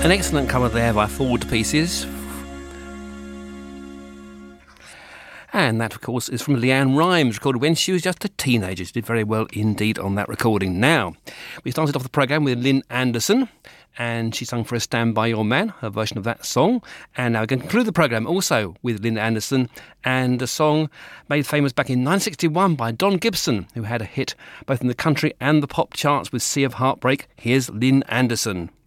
An excellent cover there by Forward Pieces. And that, of course, is from Leanne Rimes, recorded when she was just a teenager. She did very well indeed on that recording. Now, we started off the programme with Lynn Anderson, and she sung for us Stand By Your Man, her version of that song. And now we're going to conclude the programme also with Lynn Anderson and a song made famous back in 1961 by Don Gibson, who had a hit both in the country and the pop charts with Sea of Heartbreak. Here's Lynn Anderson.